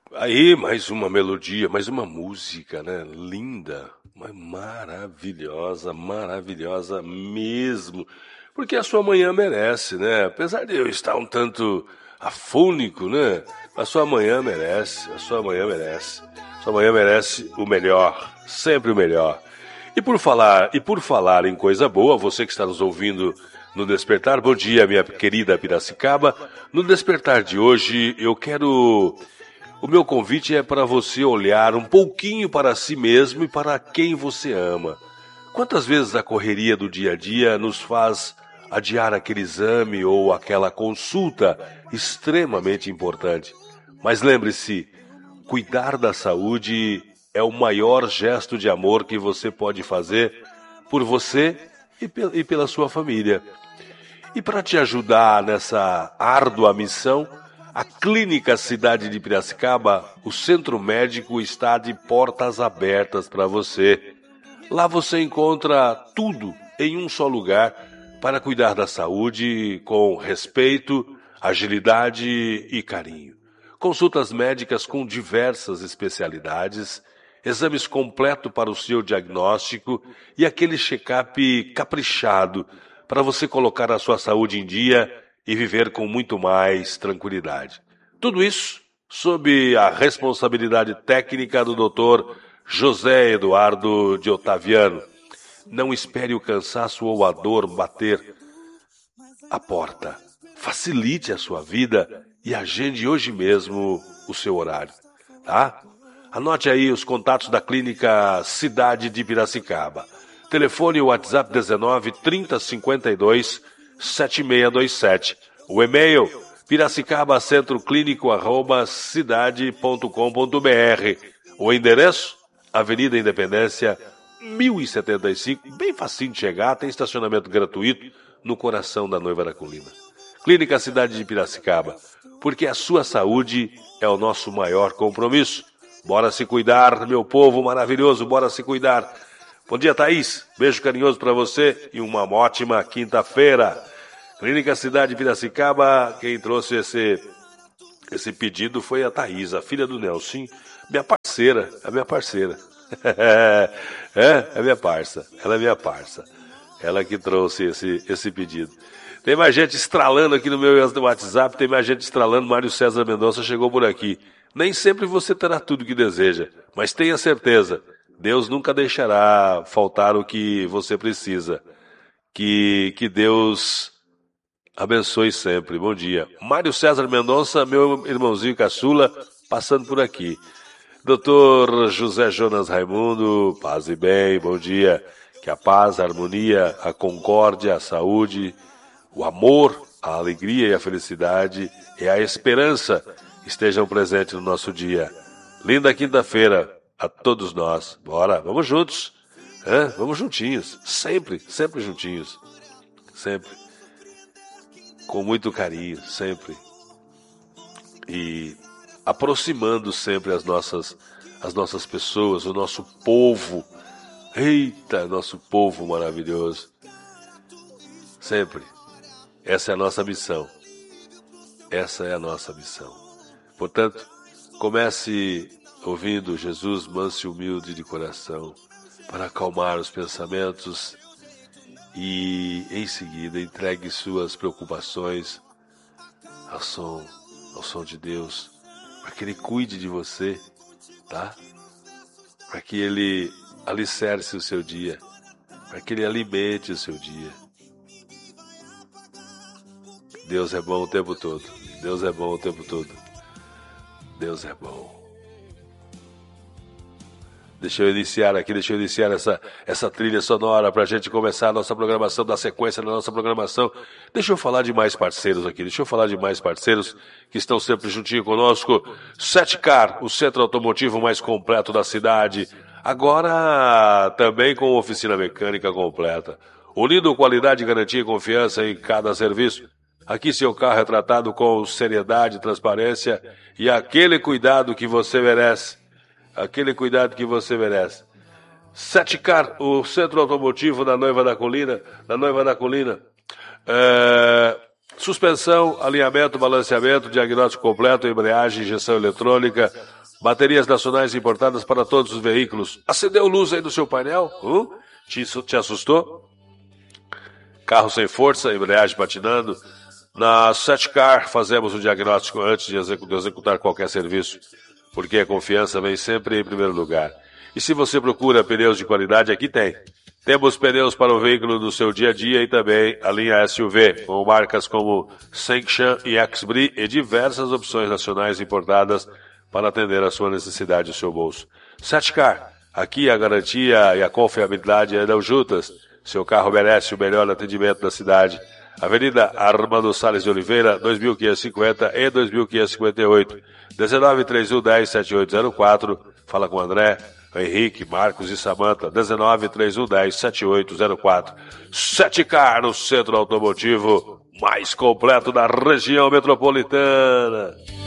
Aí, mais uma melodia, mais uma música, né? Linda, mas maravilhosa, maravilhosa mesmo. Porque a sua manhã merece, né? Apesar de eu estar um tanto afônico, né? A sua manhã merece, a sua manhã merece. A sua manhã merece o melhor, sempre o melhor. E por falar em coisa boa, você que está nos ouvindo no Despertar, bom dia, minha querida Piracicaba. No Despertar de hoje, o meu convite é para você olhar um pouquinho para si mesmo e para quem você ama. Quantas vezes a correria do dia a dia nos faz adiar aquele exame ou aquela consulta extremamente importante? Mas lembre-se, cuidar da saúde é o maior gesto de amor que você pode fazer por você e pela sua família. E para te ajudar nessa árdua missão, a Clínica Cidade de Piracicaba, o centro médico está de portas abertas para você. Lá você encontra tudo em um só lugar para cuidar da saúde com respeito, agilidade e carinho. Consultas médicas com diversas especialidades, exames completos para o seu diagnóstico e aquele check-up caprichado para você colocar a sua saúde em dia e viver com muito mais tranquilidade. Tudo isso sob a responsabilidade técnica do Dr. José Eduardo de Otaviano. Não espere o cansaço ou a dor bater a porta. Facilite a sua vida e agende hoje mesmo o seu horário, tá? Anote aí os contatos da Clínica Cidade de Piracicaba. Telefone WhatsApp 19 30 52 7627. O e-mail piracicaba@cidade.com.br. O endereço Avenida Independência 1075, bem facinho de chegar, tem estacionamento gratuito no coração da Noiva da Colina. Clínica Cidade de Piracicaba, porque a sua saúde é o nosso maior compromisso. Bora se cuidar, meu povo maravilhoso, bora se cuidar. Bom dia, Thaís. Beijo carinhoso para você e uma ótima quinta-feira. Clínica Cidade de Piracicaba, quem trouxe esse pedido foi a Thaís, a filha do Nelson, minha parceira, a minha parceira. É minha parça, ela é minha parça. Ela que trouxe esse pedido. Tem mais gente estralando aqui no meu WhatsApp, tem mais gente estralando. Mário César Mendonça chegou por aqui. Nem sempre você terá tudo o que deseja, mas tenha certeza, Deus nunca deixará faltar o que você precisa. Que Deus abençoe sempre. Bom dia. Mário César Mendonça, meu irmãozinho caçula, passando por aqui. Doutor José Jonas Raimundo, paz e bem, bom dia. Que a paz, a harmonia, a concórdia, a saúde, o amor, a alegria e a felicidade e a esperança estejam presentes no nosso dia. Linda quinta-feira a todos nós. Bora, vamos juntos. Vamos juntinhos. Sempre, sempre juntinhos. Sempre. Com muito carinho, sempre. E aproximando sempre as nossas pessoas, o nosso povo. Eita, nosso povo maravilhoso. Sempre. Essa é a nossa missão. Essa é a nossa missão. Portanto, comece ouvindo Jesus manso e humilde de coração para acalmar os pensamentos e, em seguida, entregue suas preocupações ao som de Deus, para que Ele cuide de você, tá? Para que Ele alicerce o seu dia, para que Ele alimente o seu dia. Deus é bom o tempo todo. Deus é bom o tempo todo. Deus é bom. Deixa eu iniciar essa trilha sonora para a gente começar a nossa programação, da sequência da nossa programação. Deixa eu falar de mais parceiros aqui, que estão sempre juntinho conosco. Setcar, o centro automotivo mais completo da cidade. Agora também com oficina mecânica completa. Unindo qualidade, garantia e confiança em cada serviço. Aqui seu carro é tratado com seriedade, transparência e aquele cuidado que você merece. Setcar, o centro automotivo da Noiva da Colina. Suspensão, alinhamento, balanceamento, diagnóstico completo, embreagem, injeção eletrônica, Baterias nacionais importadas para todos os veículos. Acendeu luz aí no seu painel? Te assustou? Carro sem força, embreagem patinando. Na Setcar fazemos o diagnóstico antes de executar qualquer serviço, porque a confiança vem sempre em primeiro lugar. E se você procura pneus de qualidade, aqui tem. Temos pneus para o veículo do seu dia a dia e também a linha SUV, com marcas como Sengshan e Xbree e diversas opções nacionais importadas para atender a sua necessidade e o seu bolso. Setcar, aqui a garantia e a confiabilidade andam juntas. Seu carro merece o melhor atendimento da cidade. Avenida Armando Salles de Oliveira, 2550 e 2558. 1931107804. Fala com André, Henrique, Marcos e Samanta. 1931107804. Setcar no centro automotivo mais completo da região metropolitana.